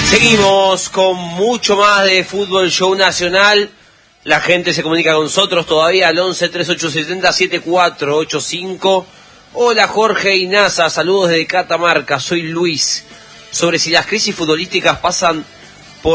Seguimos con mucho más de Fútbol Show Nacional. La gente se comunica con nosotros todavía al 11 3870 7485. Hola Jorge y NASA, saludos desde Catamarca, soy Luis. Sobre si las crisis futbolísticas pasan